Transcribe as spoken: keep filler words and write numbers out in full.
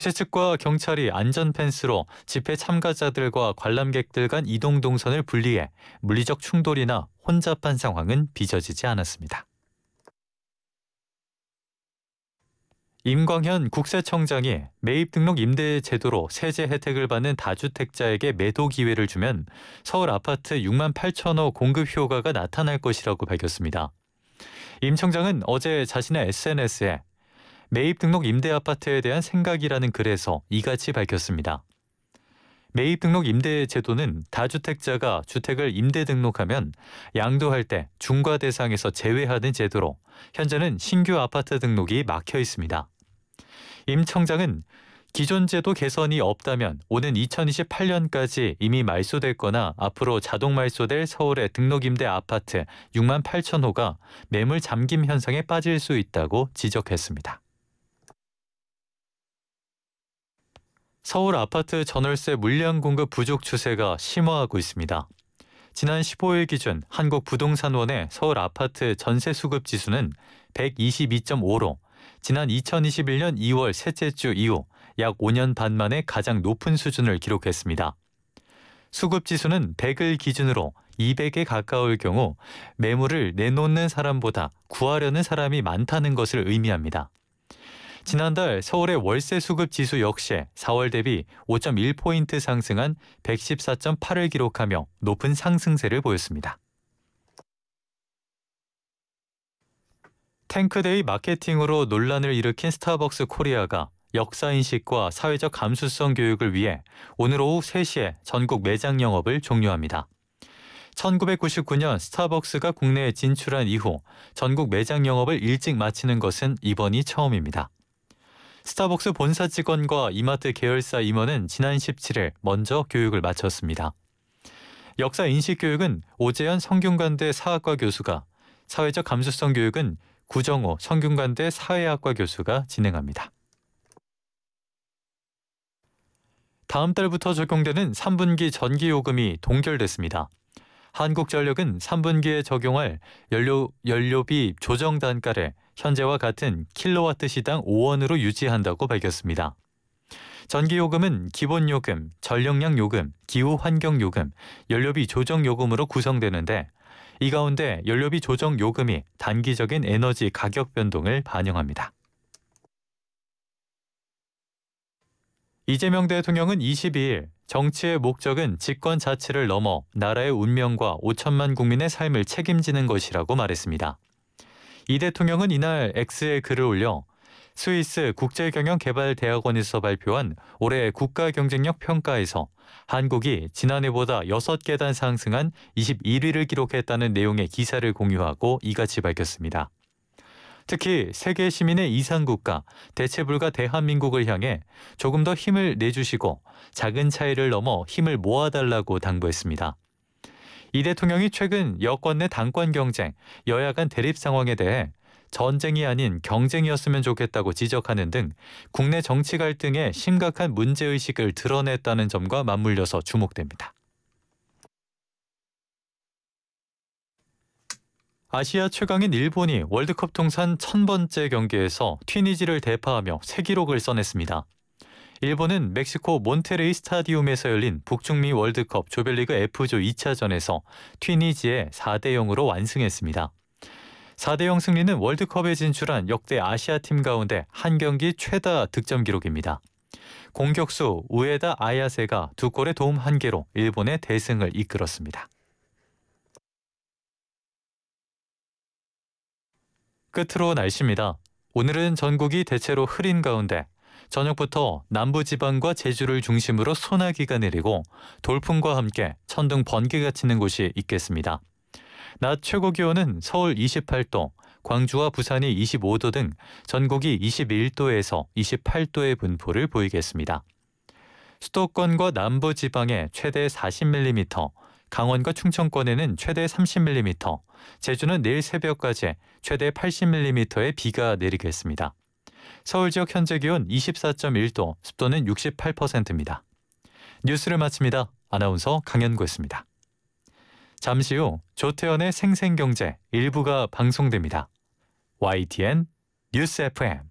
정치 측과 경찰이 안전 펜스로 집회 참가자들과 관람객들 간 이동 동선을 분리해 물리적 충돌이나 혼잡한 상황은 빚어지지 않았습니다. 임광현 국세청장이 매입 등록 임대 제도로 세제 혜택을 받는 다주택자에게 매도 기회를 주면 서울 아파트 육만 팔천 호 공급 효과가 나타날 것이라고 밝혔습니다. 임 청장은 어제 자신의 에스엔에스에 매입 등록 임대 아파트에 대한 생각이라는 글에서 이같이 밝혔습니다. 매입 등록 임대 제도는 다주택자가 주택을 임대 등록하면 양도할 때 중과 대상에서 제외하는 제도로 현재는 신규 아파트 등록이 막혀 있습니다. 임 청장은 기존 제도 개선이 없다면 오는 이천이십팔 년까지 이미 말소됐거나 앞으로 자동 말소될 서울의 등록임대 아파트 육만 팔천 호가 매물 잠김 현상에 빠질 수 있다고 지적했습니다. 서울 아파트 전월세 물량 공급 부족 추세가 심화하고 있습니다. 지난 십오 일 기준 한국부동산원의 서울 아파트 전세 수급 지수는 백이십이 점 오로 지난 이천이십일 년 이월 셋째 주 이후 약 오 년 반 만에 가장 높은 수준을 기록했습니다. 수급 지수는 백을 기준으로 이백에 가까울 경우 매물을 내놓는 사람보다 구하려는 사람이 많다는 것을 의미합니다. 지난달 서울의 월세 수급 지수 역시 사월 대비 오 점 일 포인트 상승한 백십사 점 팔을 기록하며 높은 상승세를 보였습니다. 탱크데이 마케팅으로 논란을 일으킨 스타벅스 코리아가 역사인식과 사회적 감수성 교육을 위해 오늘 오후 세 시에 전국 매장 영업을 종료합니다. 천구백구십구 년 스타벅스가 국내에 진출한 이후 전국 매장 영업을 일찍 마치는 것은 이번이 처음입니다. 스타벅스 본사 직원과 이마트 계열사 임원은 지난 십칠 일 먼저 교육을 마쳤습니다. 역사 인식 교육은 오재현 성균관대 사학과 교수가, 사회적 감수성 교육은 구정호 성균관대 사회학과 교수가 진행합니다. 다음 달부터 적용되는 삼 분기 전기요금이 동결됐습니다. 한국전력은 삼 분기에 적용할 연료, 연료비 조정 단가를 현재와 같은 킬로와트 시당 오 원으로 유지한다고 밝혔습니다. 전기요금은 기본요금, 전력량 요금, 기후환경요금, 연료비 조정요금으로 구성되는데 이 가운데 연료비 조정요금이 단기적인 에너지 가격 변동을 반영합니다. 이재명 대통령은 이십이 일 정치의 목적은 집권 자체를 넘어 나라의 운명과 오천만 국민의 삶을 책임지는 것이라고 말했습니다. 이 대통령은 이날 X에 글을 올려 스위스 국제경영개발대학원에서 발표한 올해 국가경쟁력 평가에서 한국이 지난해보다 여섯 계단 상승한 이십일 위를 기록했다는 내용의 기사를 공유하고 이같이 밝혔습니다. 특히 세계 시민의 이상국가, 대체불가 대한민국을 향해 조금 더 힘을 내주시고 작은 차이를 넘어 힘을 모아달라고 당부했습니다. 이 대통령이 최근 여권 내 당권 경쟁, 여야 간 대립 상황에 대해 전쟁이 아닌 경쟁이었으면 좋겠다고 지적하는 등 국내 정치 갈등의 심각한 문제의식을 드러냈다는 점과 맞물려서 주목됩니다. 아시아 최강인 일본이 월드컵 통산 천 번째 경기에서 튀니지를 대파하며 새 기록을 써냈습니다. 일본은 멕시코 몬테레이 스타디움에서 열린 북중미 월드컵 조별리그 F조 이 차전에서 튀니지에 사 대 영으로 완승했습니다. 사 대 영 승리는 월드컵에 진출한 역대 아시아팀 가운데 한 경기 최다 득점 기록입니다. 공격수 우에다 아야세가 두 골의 도움 한 개로 일본의 대승을 이끌었습니다. 끝으로 날씨입니다. 오늘은 전국이 대체로 흐린 가운데 저녁부터 남부지방과 제주를 중심으로 소나기가 내리고 돌풍과 함께 천둥 번개가 치는 곳이 있겠습니다. 낮 최고 기온은 서울 이십팔 도, 광주와 부산이 이십오 도 등 전국이 이십일 도에서 이십팔 도의 분포를 보이겠습니다. 수도권과 남부지방에 최대 사십 밀리미터, 강원과 충청권에는 최대 삼십 밀리미터, 제주는 내일 새벽까지 최대 팔십 밀리미터의 비가 내리겠습니다. 서울 지역 현재 기온 이십사 점 일 도, 습도는 육십팔 퍼센트입니다. 뉴스를 마칩니다. 아나운서 강현구였습니다. 잠시 후 조태현의 생생경제 일부가 방송됩니다. 와이티엔 뉴스 에프엠